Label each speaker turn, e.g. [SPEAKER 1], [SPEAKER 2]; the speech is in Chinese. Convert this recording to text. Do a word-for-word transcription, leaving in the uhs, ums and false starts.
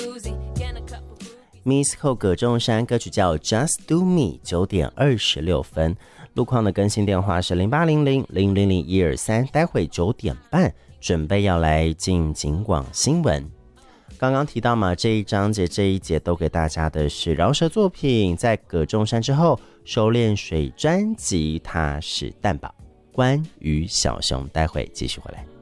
[SPEAKER 1] Miss 后葛仲山歌曲叫 Just Do Me， 九点二十六分。路况的更新电话是零八零零零零零一二三，待会九点半准备要来进警广新闻。刚刚提到嘛，这一章节这一节都给大家的是饶舌作品，在葛仲山之后收敛水专辑，它是蛋堡关于小熊，待会继续回来。